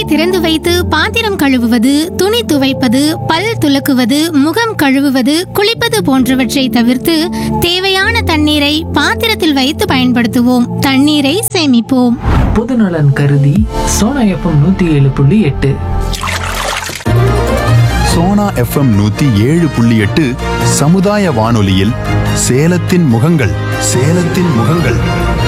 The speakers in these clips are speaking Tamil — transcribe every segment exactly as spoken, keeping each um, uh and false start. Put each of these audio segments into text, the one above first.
திறந்து வைத்து பாத்திரம் கழுவுவது, துணி துவைப்பது, பல் துலக்குவது, முகம் கழுவுவது, குளிப்பது போன்றவற்றை தவிர்த்து தேவையான தண்ணீரை பாத்திரத்தில் வைத்து பயன்படுத்துவோம். தண்ணீரை சேமிப்போம். பொதுநலன் கருதி சோனா எஃப்எம் நூத்தி ஏழு புள்ளி எட்டு சோனா எஃப்எம் நூத்தி ஏழு புள்ளி எட்டு சமுதாய வானொலியில் சேலத்தின் முகங்கள் சேலத்தின் முகங்கள்.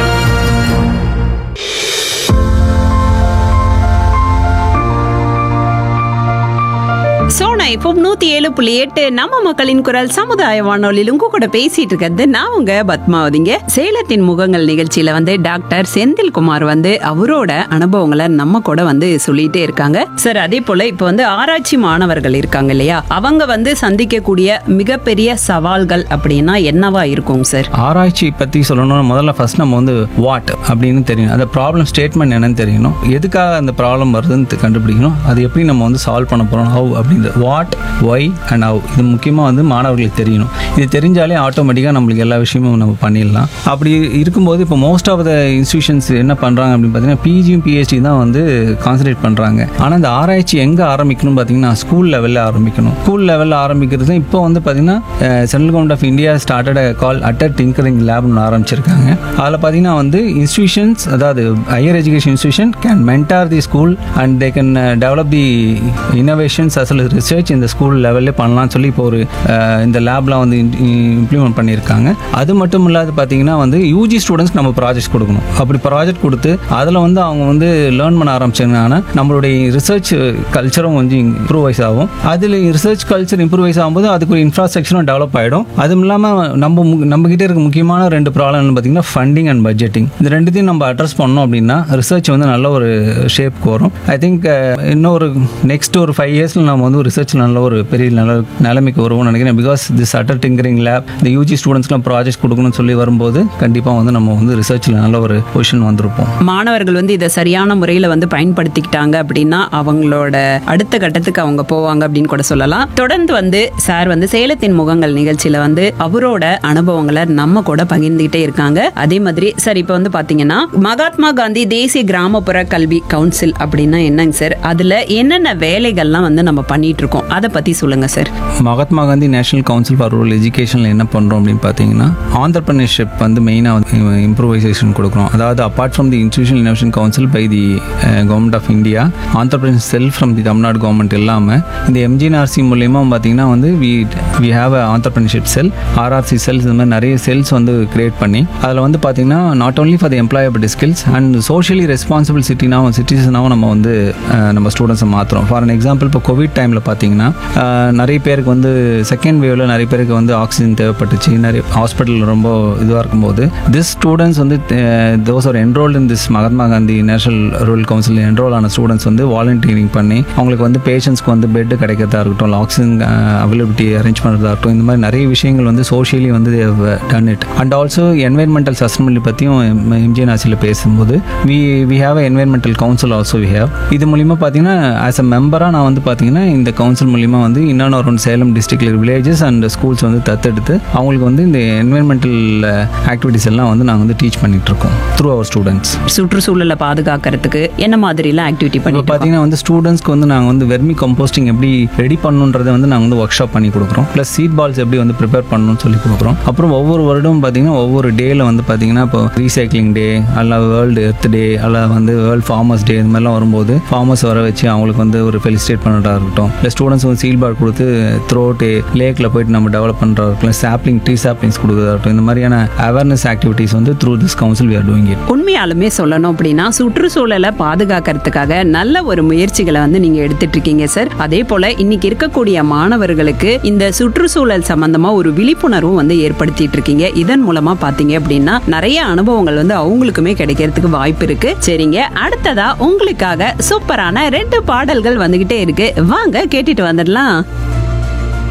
சோனா இப்போ நூத்தி ஏழு புள்ளி எட்டு நம்ம மக்களின் குரல் சமுதாய வானொலியில் உங்க கூட பேசிட்டு இருக்கிறது நான் உங்க பத்மாவதிங்க. சேலத்தின் முகங்கள் நிகழ்ச்சியில வந்து டாக்டர் செந்தில்குமார் வந்து அவரோட அனுபவங்களை நம்ம கூட வந்து சொல்லிட்டே இருக்காங்க சார். அதே போல இப்ப வந்து ஆராய்ச்சி மாணவர்கள் இருக்காங்க இல்லையா, அவங்க வந்து சந்திக்கக்கூடிய மிகப்பெரிய சவால்கள் அப்படின்னா என்னவா இருக்கும் சார்? ஆராய்ச்சி பத்தி சொல்லணும்னா முதல்ல ஃபர்ஸ்ட் நம்ம வந்து வாட் அப்படின்னு தெரியணும். அந்த ப்ராப்ளம் ஸ்டேட்மெண்ட் என்னன்னு தெரியணும், எதுக்காக அந்த ப்ராப்ளம் வருதுன்னு கண்டுபிடிக்கணும், அது எப்படி நம்ம வந்து சால்வ் பண்ண போறோம், ஹவ் அப்படின்னு வாட், ஒய் அண்ட் ஹவ் இது முக்கியமாக வந்து மாணவர்களுக்கு தெரியணும். இது தெரிஞ்சாலே ஆட்டோமேட்டிக்காக நம்மளுக்கு எல்லா விஷயமும் நம்ம பண்ணிடலாம். அப்படி இருக்கும்போது இப்போ மோஸ்ட் ஆஃப் த இன்ஸ்டியூஷன்ஸ் என்ன பண்ணுறாங்க அப்படின்னு பார்த்தீங்கன்னா பிஜியும் பிஹெச்டி தான் வந்து கான்சன்ட்ரேட் பண்ணுறாங்க. ஆனால் இந்த ஆராய்ச்சி எங்கே ஆரம்பிக்கணும்னு பார்த்தீங்கன்னா ஸ்கூல் லெவலில் ஆரம்பிக்கணும். ஸ்கூல் லெவலில் ஆரம்பிக்கிறது இப்போ வந்து பார்த்தீங்கன்னா central government of India started call utter tinkering லேப்னு ஆரம்பிச்சிருக்காங்க. அதில் பார்த்தீங்கன்னா வந்து இன்ஸ்டியூஷன்ஸ், அதாவது higher education institution can mentor the school and they can develop the innovations as well research இந்த ஸ்கூல் லெவல்லே பண்ணலாம்னு சொல்லி இப்போ ஒரு இந்த லேப்லாம் வந்து இம்ப்ளிமெண்ட் பண்ணியிருக்காங்க. அது மட்டும் இல்லாத பார்த்தீங்கன்னா வந்து யூஜி ஸ்டூடெண்ட்ஸ்க்கு நம்ம ப்ராஜெக்ட் கொடுக்கணும். அப்படி ப்ராஜெக்ட் கொடுத்து அதில் வந்து அவங்க வந்து லேர்ன் பண்ண ஆரம்பிச்சாங்கன்னா நம்மளுடைய ரிசர்ச் கல்ச்சரும் கொஞ்சம் இம்ப்ரூவைஸ் ஆகும். அதில் ரிசர்ச் கல்ச்சர் இம்ப்ரூவைஸ் ஆகும்போது அதுக்கு ஒரு இன்ஃப்ராஸ்ட்ரக்சரும் டெவலப் ஆகிடும். அதுவும் இல்லாமல் நம்ம நம்ம கிட்டே இருக்க முக்கியமான ரெண்டு ப்ராப்ளம் பார்த்தீங்கன்னா ஃபண்டிங் அண்ட் பட்ஜெட்டிங். இந்த ரெண்டுத்தையும் நம்ம அட்ரஸ் பண்ணோம் அப்படின்னா ரிசர்ச் வந்து நல்ல ஒரு ஷேப்க்கு வரும். ஐ திங்க் இன்னும் ஒரு நெக்ஸ்ட் ஒரு ஃபைவ் இயர்ஸில் நம்ம வந்து ரிசர்ச் நல்ல ஒரு பெரிய நல்ல நிலைமைக்கு வருவோம்னு நினைக்கிறேன். Because this utter tinkering lab இந்த யூஜி ஸ்டூடெண்ட்ஸ்க்குலாம் ப்ராஜெக்ட் கொடுக்கணும்னு சொல்லி வரும்போது கண்டிப்பாக வந்து நம்ம வந்து ரிசர்ச்சில் நல்ல ஒரு பொசிஷன் வந்திருப்போம். மாணவர்கள் வந்து இதை சரியான முறையில் வந்து பயன்படுத்திக்கிட்டாங்க அப்படின்னா அவங்களோட அடுத்த கட்டத்துக்கு அவங்க போவாங்க அப்படின்னு கூட சொல்லலாம். தொடர்ந்து வந்து சார் வந்து சேலத்தின் முகங்கள் நிகழ்ச்சியில வந்து அவரோட அனுபவங்களை நம்ம கூட பகிர்ந்துகிட்டே இருக்காங்க. அதே மாதிரி சார் இப்போ வந்து பாத்தீங்கன்னா மகாத்மா காந்தி தேசிய கிராமப்புற கல்வி கவுன்சில் அப்படின்னா என்னங்க சார், அதுல என்னென்ன வேலைகள்லாம் வந்து நம்ம பண்ணிட்டு இருக்கோம், அதை பத்தி சொல்லுங்க sir. Mahatma Gandhi national council for rural எஜுகேஷன்ல என்ன பண்றோம் அப்படின்னு பார்த்தீங்கன்னா ஆண்டர்பிரினர்ஷிப் வந்து மெயினாக இம்ப்ரூவைசேஷன் கொடுக்குறோம். அதாவது apart from the institutional innovation council by the government of India, entrepreneur sell from the Tamil Nadu government இல்லாமல் இந்த எம்ஜிஎன்ஆர்சி மூலயமா பார்த்தீங்கன்னா வந்து we we have a entrepreneurship sell, RRC cells, இந்த மாதிரி நிறைய செல்ஸ் வந்து கிரியேட் பண்ணி அதில் வந்து பார்த்தீங்கன்னா not only for the employability skills and socially responsible சிட்டினாவும் சிட்டிசனாகவும் நம்ம வந்து நம்ம ஸ்டூடெண்ட்ஸை மாற்றுறோம். ஃபார் அன் எக்ஸாம்பிள் இப்போ கோவிட் டைமில் பார்த்தீங்கன்னா நிறைய பேருக்கு வந்து செகண்ட் வேவ்ல நிறைய பேருக்கு வந்து ஆக்சிஜன் தேவைப்பட்டுச்சு, நிறைய ஹாஸ்பிட்டல் ரொம்ப இதுவாக இருக்கும்போது திஸ் ஸ்டூடெண்ட்ஸ் வந்து those are enrolled in this Mahatma Gandhi national rural council enrol ஆன ஸ்டூடெண்ட்ஸ் வந்து வாலண்டியரிங் பண்ணி அவங்களுக்கு வந்து பேஷண்ட்ஸ்க்கு வந்து பெட் கிடைக்கிறதா இருக்கட்டும், ஆக்சிஜன் அவைலபிலிட்டி அரேஞ்ச் பண்ணுறதா இருக்கட்டும், இந்த மாதிரி நிறைய விஷயங்கள் வந்து சோஷியலி வந்து done it. And also என்வைரன்மெண்டல் sustainability பற்றியும் எம்ஜிஎன்ஆர்சியில் பேசும்போது we we have a என்வைரன்மெண்டல் council also we have. இது மூலிமா பார்த்தீங்கன்னா ஆஸ் அ மெம்பராக நான் வந்து பார்த்தீங்கன்னா இந்த கவுன்சில் மூலிமா வந்து இன்னொன்று ஒரு சேலம் டிஸ்ட்ரிக்ட்ல வில்லேஜஸ் அண்ட் ஸ்கூல்ஸ் வந்து தத்தெடுத்து அவங்களுக்கு வந்து இந்த என்வைரன்மெண்டல் ஆக்டிவிட்டிஸ் எல்லாம் வந்து நாங்கள் வந்து டீச் பண்ணிட்டு இருக்கோம் த்ரூ அவர் ஸ்டூடெண்ட்ஸ். சுற்றுச்சூழலை பாதுகாக்கிறதுக்கு என்ன மாதிரிலாம் ஆக்டிவிட்டி பண்ணி பார்த்தீங்கன்னா வந்து ஸ்டூடெண்ட்ஸ்க்கு வந்து நாங்கள் வந்து வெர்மி கம்போஸ்டிங் எப்படி ரெடி பண்ணணுன்றதை வந்து நாங்கள் வந்து ஒர்க் ஷாப் பண்ணி கொடுக்குறோம். ப்ளஸ் சீட் பால்ஸ் எப்படி வந்து ப்ரிப்பேர் பண்ணணும்னு சொல்லி கொடுக்குறோம். அப்புறம் ஒவ்வொரு வருடமும் பார்த்தீங்கன்னா ஒவ்வொரு டேல வந்து பார்த்தீங்கன்னா இப்போ ரீசைக்ளிங் டே அல்ல வேர்ல்டு எர்த் டே அல்ல வந்து வேர்ல்டு ஃபார்மர்ஸ் டே, இந்த மாதிரிலாம் வரும்போது ஃபார்மர்ஸ் வர வச்சு அவங்களுக்கு வந்து ஒரு ஃபெலிசிட்டேட் பண்ணுறதா இருக்கட்டும், இல்லை ஸ்டூடெண்ட்ஸ் வந்து சீல் பால் கொடுத்து த்ரோட்டு லேக்கில் போயிட்டு நம்ம டெவலப் பண்ணுறா இருக்கலாம், சாப்ளிங் ட்ரீ சாப்ளிங்ஸ் கொடுக்குறதா இருக்கட்டும், இந்த மாதிரியான அவேர்னஸ் ஆக்டிவிட்டிஸ் வந்து through this council we are doing it. உண்மையாலுமே சொல்லணும் அப்படின்னா சுற்றுச்சூழலை பாதுகாக்கிறதுக்காக நல்ல ஒரு முயற்சிகளை வந்து நீங்க எடுத்துட்டு இருக்கீங்க சார். அதே போல இன்னைக்கு இருக்கக்கூடிய மாணவர்களுக்கு இந்த சுற்றுச்சூழல் சம்பந்தமா ஒரு விழிப்புணர்வும் வந்து ஏற்படுத்திட்டு இருக்கீங்க. இதன் மூலமா பாத்தீங்க அப்படின்னா நிறைய அனுபவங்கள் வந்து அவங்களுக்குமே கிடைக்கிறதுக்கு வாய்ப்பு இருக்கு. சரிங்க, அடுத்ததா உங்களுக்காக சூப்பரான ரெண்டு பாடல்கள் வந்துகிட்டே இருக்கு, வாங்க கேட்டுட்டு வந்துடலாம்.